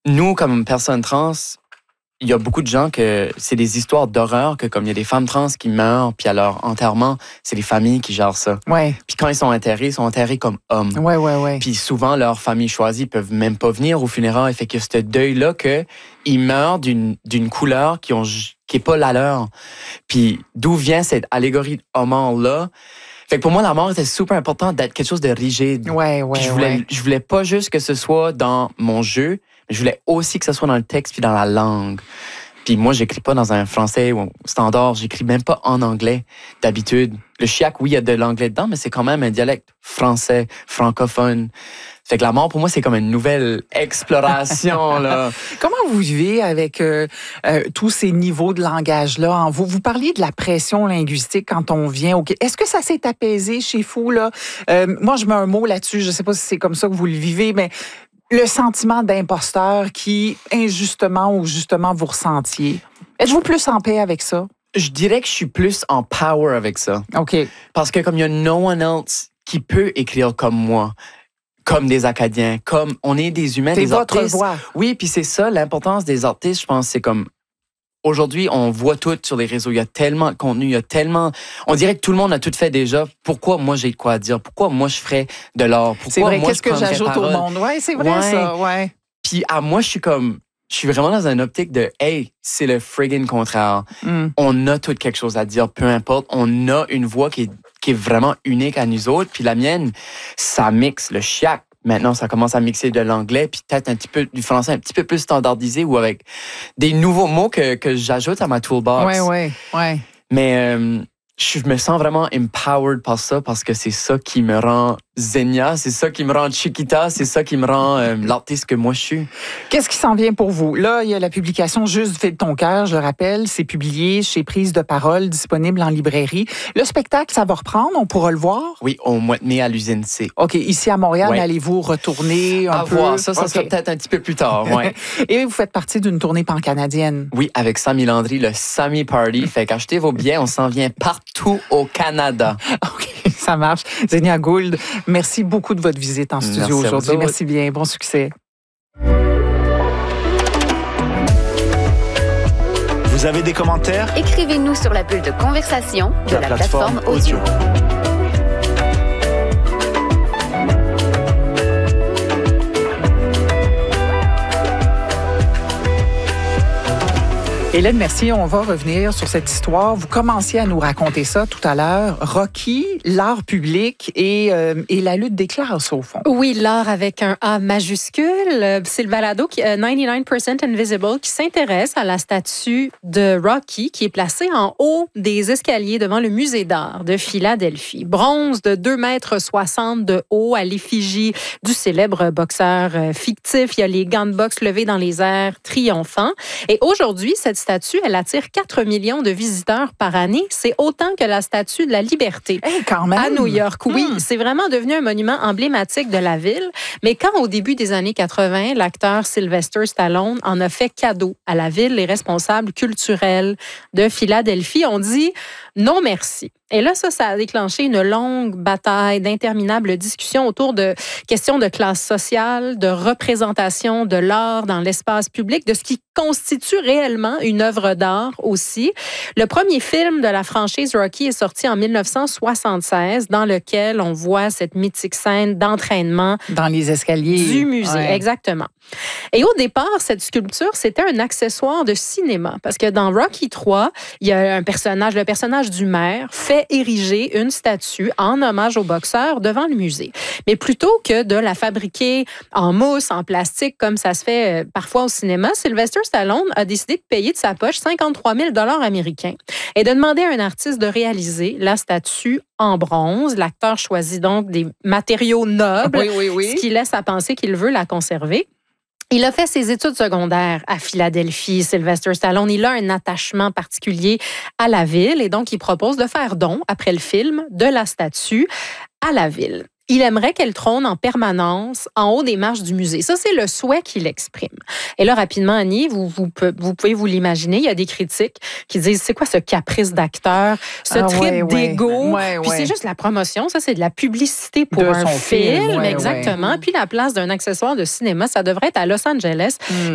nous, comme personnes trans, il y a beaucoup de gens que c'est des histoires d'horreur, que comme il y a des femmes trans qui meurent, puis à leur enterrement, c'est les familles qui gèrent ça. Ouais. Puis quand ils sont enterrés comme hommes. Ouais. Puis souvent, leurs familles choisies peuvent même pas venir aux funérailles. Fait que ce deuil-là, qu'ils meurent d'une couleur qui est pas la leur. Puis d'où vient cette allégorie homme-là? Fait que pour moi, la mort était super importante d'être quelque chose de rigide. Ouais. Je voulais pas juste que ce soit dans mon jeu, mais je voulais aussi que ce soit dans le texte puis dans la langue. Puis moi, j'écris pas dans un français ou standard, j'écris même pas en anglais d'habitude. Le chiac, oui, il y a de l'anglais dedans, mais c'est quand même un dialecte français, francophone. Fait que la mort, pour moi, c'est comme une nouvelle exploration, là. Comment vous vivez avec tous ces niveaux de langage-là? Vous parliez de la pression linguistique quand on vient au Québec. Est-ce que ça s'est apaisé chez vous, là? Moi, je mets un mot là-dessus. Je sais pas si c'est comme ça que vous le vivez, mais le sentiment d'imposteur qui, injustement ou justement, vous ressentiez. Êtes-vous plus en paix avec ça? Je dirais que je suis plus en power avec ça. OK. Parce que comme il y a no one else qui peut écrire comme moi, comme des Acadiens, comme on est des humains, des artistes. C'est votre voix. Oui, puis c'est ça, l'importance des artistes, je pense, c'est comme... Aujourd'hui, on voit tout sur les réseaux. Il y a tellement de contenu, il y a tellement... On dirait que tout le monde a tout fait déjà. Pourquoi moi, j'ai de quoi dire? Pourquoi moi, je ferais de l'art? Pourquoi c'est vrai, moi, qu'est-ce que j'ajoute au monde? Oui, c'est vrai, ça, ouais. Puis à moi, je suis vraiment dans une optique de « Hey, c'est le friggin' contraire. On a tout quelque chose à dire, peu importe. On a une voix qui est vraiment unique à nous autres. Puis la mienne, ça mixe le chiac. Maintenant, ça commence à mixer de l'anglais, puis peut-être un petit peu du français, un petit peu plus standardisé ou avec des nouveaux mots que j'ajoute à ma toolbox. Oui. Mais je me sens vraiment empowered par ça parce que c'est ça qui me rend Xenia, c'est ça qui me rend Chiquita, c'est ça qui me rend l'artiste que moi je suis. Qu'est-ce qui s'en vient pour vous? Là, il y a la publication Juste du fait de ton cœur, je le rappelle, c'est publié chez Prise de parole, disponible en librairie. Le spectacle, ça va reprendre, on pourra le voir? Oui, au mois de mai à l'usine C. OK, ici à Montréal, allez-vous retourner un peu? Voir, ça sera peut-être un petit peu plus tard, ouais. Et vous faites partie d'une tournée pan-canadienne. Oui, avec Samy Landry, le Samy Party. Fait qu'achetez vos billets, on s'en vient partout au Canada. OK, ça marche. Xenia Gould, merci beaucoup de votre visite en studio aujourd'hui. Merci bien. Bon succès. Vous avez des commentaires? Écrivez-nous sur la bulle de conversation de la plateforme audio. Hélène Mercier, on va revenir sur cette histoire. Vous commenciez à nous raconter ça tout à l'heure. Rocky, l'art public et la lutte des classes, au fond. Oui, l'art avec un A majuscule. C'est le balado 99% Invisible qui s'intéresse à la statue de Rocky qui est placée en haut des escaliers devant le musée d'art de Philadelphie. Bronze de 2,60 m de haut à l'effigie du célèbre boxeur fictif. Il y a les gants de boxe levés dans les airs triomphants. Et aujourd'hui, cette statue, elle attire 4 millions de visiteurs par année. C'est autant que la statue de la Liberté quand même. À New York. Oui, c'est vraiment devenu un monument emblématique de la ville. Mais quand, au début des années 80, l'acteur Sylvester Stallone en a fait cadeau à la ville, les responsables culturels de Philadelphie ont dit non merci. Et là, ça a déclenché une longue bataille, d'interminables discussions autour de questions de classe sociale, de représentation de l'art dans l'espace public, de ce qui constitue réellement une œuvre d'art aussi. Le premier film de la franchise Rocky est sorti en 1976, dans lequel on voit cette mythique scène d'entraînement dans les escaliers du musée. Ouais. Exactement. Et au départ, cette sculpture, c'était un accessoire de cinéma, parce que dans Rocky 3, il y a un personnage, le personnage du maire, fait ériger une statue en hommage au boxeur devant le musée. Mais plutôt que de la fabriquer en mousse, en plastique, comme ça se fait parfois au cinéma, Sylvester Stallone a décidé de payer de sa poche 53 000 $ américains et de demander à un artiste de réaliser la statue en bronze. L'acteur choisit donc des matériaux nobles, ce qui laisse à penser qu'il veut la conserver. Il a fait ses études secondaires à Philadelphie, Sylvester Stallone. Il a un attachement particulier à la ville et donc il propose de faire don, après le film, de la statue à la ville. Il aimerait qu'elle trône en permanence en haut des marches du musée. Ça, c'est le souhait qu'il exprime. Et là, rapidement, Annie, vous pouvez vous l'imaginer, il y a des critiques qui disent, c'est quoi ce caprice d'acteur, ce trip d'ego? Puis c'est juste la promotion, ça, c'est de la publicité pour un film. Exactement. Puis la place d'un accessoire de cinéma, ça devrait être à Los Angeles.